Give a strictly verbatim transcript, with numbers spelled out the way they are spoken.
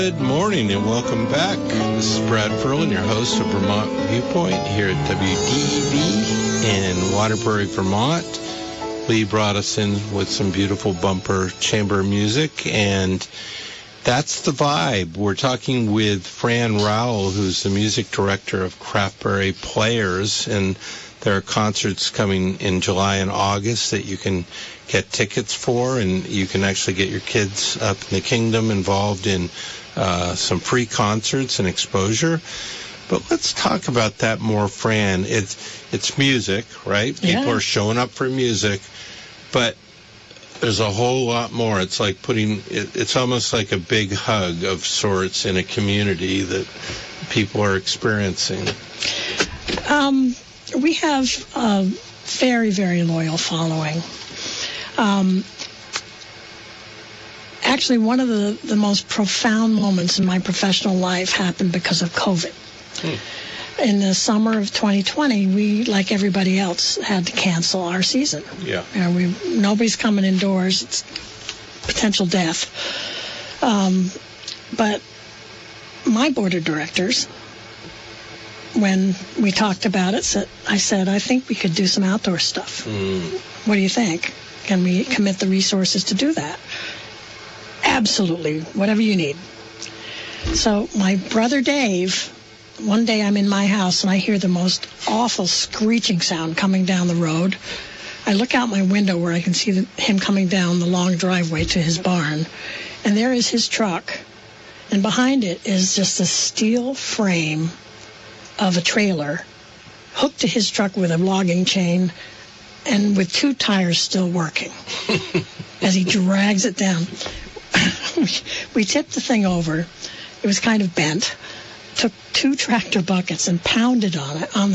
Good morning and welcome back. This is Brad Ferlin, your host of Vermont Viewpoint here at W D E V in Waterbury, Vermont. Lee brought us in with some beautiful bumper chamber music, and that's the vibe. We're talking with Fran Rowell, who's the music director of Craftberry Players, and there are concerts coming in July and August that you can get tickets for, and you can actually get your kids up in the kingdom involved in uh, some free concerts and exposure. But let's talk about that more, Fran. It's it's music, right? Yeah. People are showing up for music, but there's a whole lot more. It's like putting, it, it's almost like a big hug of sorts in a community that people are experiencing. Um, we have a very, very loyal following. Um, actually, one of the, the most profound moments in my professional life happened because of COVID. Hmm. In the summer of twenty twenty, we, like everybody else, had to cancel our season. Yeah. You know, we, nobody's coming indoors. It's potential death. Um, but my board of directors, when we talked about it, said, I said, I think we could do some outdoor stuff. Mm. What do you think? Can we commit the resources to do that? Absolutely, whatever you need. So my brother Dave, one day I'm in my house and I hear the most awful screeching sound coming down the road. I look out my window where I can see the, him coming down the long driveway to his barn, and there is his truck, and behind it is just a steel frame of a trailer hooked to his truck with a logging chain and with two tires still working as he drags it down. we, we tipped the thing over. It was kind of bent. Took two tractor buckets and pounded on it on